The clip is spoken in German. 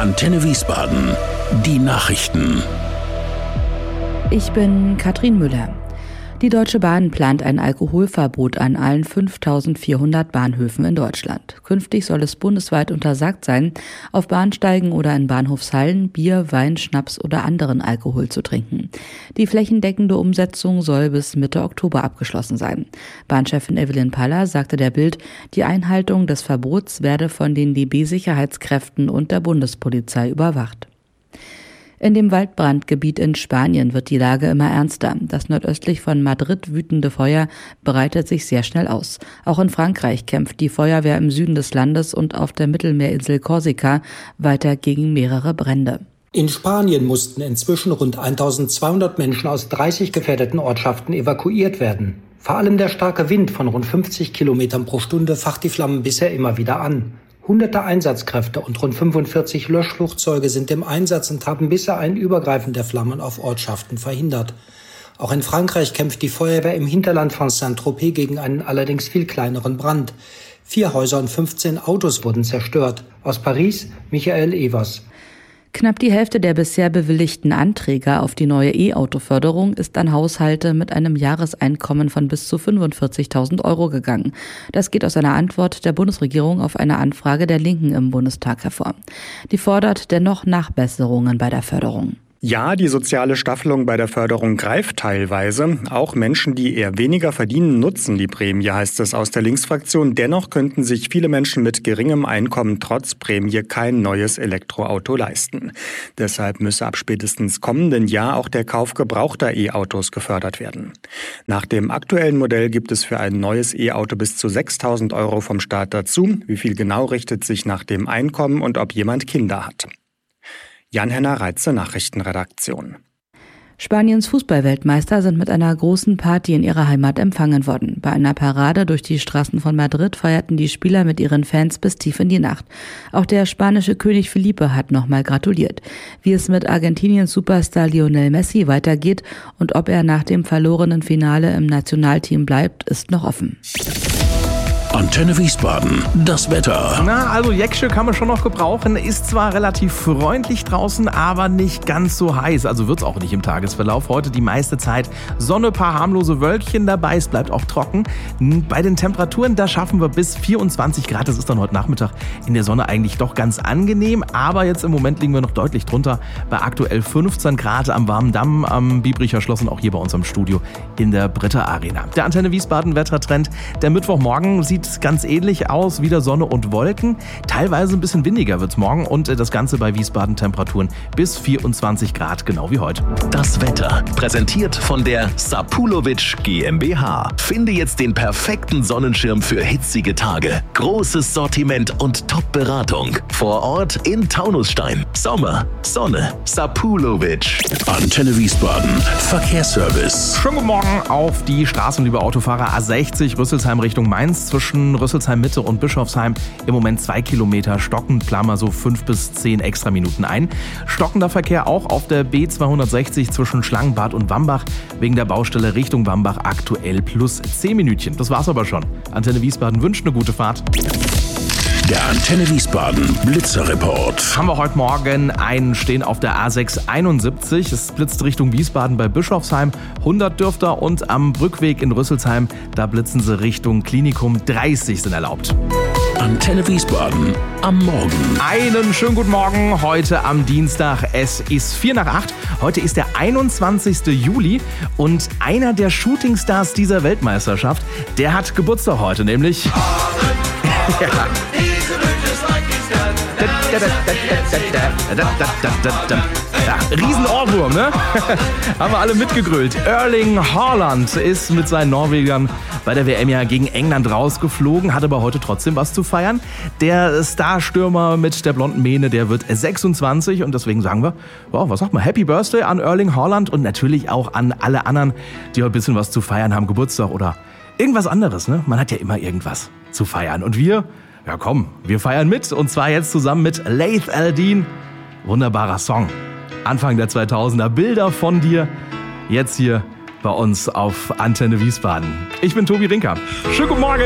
Antenne Wiesbaden. Die Nachrichten. Ich bin Katrin Müller. Die Deutsche Bahn plant ein Alkoholverbot an allen 5.400 Bahnhöfen in Deutschland. Künftig soll es bundesweit untersagt sein, auf Bahnsteigen oder in Bahnhofshallen Bier, Wein, Schnaps oder anderen Alkohol zu trinken. Die flächendeckende Umsetzung soll bis Mitte Oktober abgeschlossen sein. Bahnchefin Evelyn Paller sagte der Bild, die Einhaltung des Verbots werde von den DB-Sicherheitskräften und der Bundespolizei überwacht. In dem Waldbrandgebiet in Spanien wird die Lage immer ernster. Das nordöstlich von Madrid wütende Feuer breitet sich sehr schnell aus. Auch in Frankreich kämpft die Feuerwehr im Süden des Landes und auf der Mittelmeerinsel Korsika weiter gegen mehrere Brände. In Spanien mussten inzwischen rund 1200 Menschen aus 30 gefährdeten Ortschaften evakuiert werden. Vor allem der starke Wind von rund 50 Kilometern pro Stunde facht die Flammen bisher immer wieder an. Hunderte Einsatzkräfte und rund 45 Löschflugzeuge sind im Einsatz und haben bisher ein Übergreifen der Flammen auf Ortschaften verhindert. Auch in Frankreich kämpft die Feuerwehr im Hinterland von Saint-Tropez gegen einen allerdings viel kleineren Brand. 4 Häuser und 15 Autos wurden zerstört. Aus Paris, Michael Evers. Knapp die Hälfte der bisher bewilligten Anträge auf die neue E-Auto-Förderung ist an Haushalte mit einem Jahreseinkommen von bis zu 45.000 € gegangen. Das geht aus einer Antwort der Bundesregierung auf eine Anfrage der Linken im Bundestag hervor. Die fordert dennoch Nachbesserungen bei der Förderung. Ja, die soziale Staffelung bei der Förderung greift teilweise. Auch Menschen, die eher weniger verdienen, nutzen die Prämie, heißt es aus der Linksfraktion. Dennoch könnten sich viele Menschen mit geringem Einkommen trotz Prämie kein neues Elektroauto leisten. Deshalb müsse ab spätestens kommenden Jahr auch der Kauf gebrauchter E-Autos gefördert werden. Nach dem aktuellen Modell gibt es für ein neues E-Auto bis zu 6.000 € vom Staat dazu. Wie viel genau richtet sich nach dem Einkommen und ob jemand Kinder hat. Jan-Henner Reitze, Nachrichtenredaktion. Spaniens Fußballweltmeister sind mit einer großen Party in ihrer Heimat empfangen worden. Bei einer Parade durch die Straßen von Madrid feierten die Spieler mit ihren Fans bis tief in die Nacht. Auch der spanische König Felipe hat nochmal gratuliert. Wie es mit Argentiniens Superstar Lionel Messi weitergeht und ob er nach dem verlorenen Finale im Nationalteam bleibt, ist noch offen. Antenne Wiesbaden, das Wetter. Also Jäckche kann man schon noch gebrauchen. Ist zwar relativ freundlich draußen, aber nicht ganz so heiß. Also wird's auch nicht im Tagesverlauf. Heute die meiste Zeit Sonne, paar harmlose Wölkchen dabei. Es bleibt auch trocken. Bei den Temperaturen, da schaffen wir bis 24 Grad. Das ist dann heute Nachmittag in der Sonne eigentlich doch ganz angenehm. Aber jetzt im Moment liegen wir noch deutlich drunter. Bei aktuell 15 Grad am Warmen Damm, am Biebricher Schloss und auch hier bei uns im Studio in der Britta Arena. Der Antenne Wiesbaden Wettertrend. Der Mittwochmorgen sieht ganz ähnlich aus, wieder Sonne und Wolken. Teilweise ein bisschen windiger wird's morgen und das Ganze bei Wiesbaden Temperaturen bis 24 Grad, genau wie heute. Das Wetter, präsentiert von der Sapulovic GmbH. Finde jetzt den perfekten Sonnenschirm für hitzige Tage. Großes Sortiment und Top-Beratung. Vor Ort in Taunusstein. Sommer, Sonne, Sapulovic. Antenne Wiesbaden, Verkehrsservice. Schönen guten Morgen auf die Straßen, liebe Autofahrer. A60 Rüsselsheim Richtung Mainz zwischen Rüsselsheim Mitte und Bischofsheim. Im Moment 2 Kilometer stockend, planen wir so 5 bis 10 extra Minuten ein. Stockender Verkehr auch auf der B260 zwischen Schlangenbad und Wambach. Wegen der Baustelle Richtung Wambach aktuell plus 10 Minütchen. Das war's aber schon. Antenne Wiesbaden wünscht eine gute Fahrt. Der Antenne Wiesbaden Blitzerreport. Haben wir heute Morgen einen stehen auf der A671. Es blitzt Richtung Wiesbaden bei Bischofsheim. 100 dürfte und am Brückweg in Rüsselsheim, da blitzen sie Richtung Klinikum. 30 sind erlaubt. Antenne Wiesbaden am Morgen. Einen schönen guten Morgen heute am Dienstag. Es ist 7:45. Heute ist der 21. Juli und einer der Shootingstars dieser Weltmeisterschaft, der hat Geburtstag heute, nämlich... Ja. Riesenohrwurm, ne? Haben wir alle mitgegrölt. Erling Haaland ist mit seinen Norwegern bei der WM ja gegen England rausgeflogen, hat aber heute trotzdem was zu feiern. Der Starstürmer mit der blonden Mähne, der wird 26 und deswegen sagen wir, wow, was sagt man, Happy Birthday an Erling Haaland und natürlich auch an alle anderen, die heute ein bisschen was zu feiern haben, Geburtstag oder irgendwas anderes, ne? Man hat ja immer irgendwas zu feiern und wir, ja komm, wir feiern mit und zwar jetzt zusammen mit Laith Al-Deen. Wunderbarer Song. Anfang der 2000er, Bilder von dir, jetzt hier bei uns auf Antenne Wiesbaden. Ich bin Tobi Rinker. Schönen guten Morgen.